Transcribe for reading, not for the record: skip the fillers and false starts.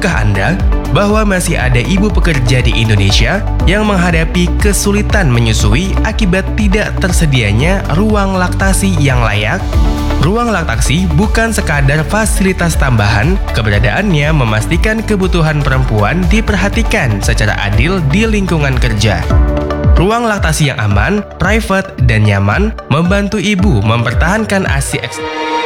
Tahukah Anda bahwa masih ada ibu pekerja di Indonesia yang menghadapi kesulitan menyusui akibat tidak tersedianya ruang laktasi yang layak? Ruang laktasi bukan sekadar fasilitas tambahan, keberadaannya memastikan kebutuhan perempuan diperhatikan secara adil di lingkungan kerja. Ruang laktasi yang aman, private, dan nyaman membantu ibu mempertahankan ASI